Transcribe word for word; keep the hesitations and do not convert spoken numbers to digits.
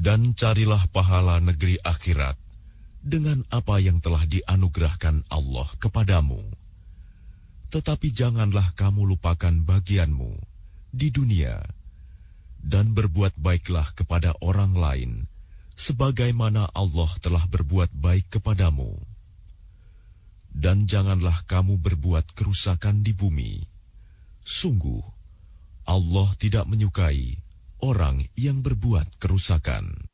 Dan carilah pahala negeri akhirat dengan apa yang telah dianugerahkan Allah kepadamu. Tetapi janganlah kamu lupakan bagianmu di dunia, dan berbuat baiklah kepada orang lain, sebagaimana Allah telah berbuat baik kepadamu. Dan janganlah kamu berbuat kerusakan di bumi. Sungguh, Allah tidak menyukai orang yang berbuat kerusakan.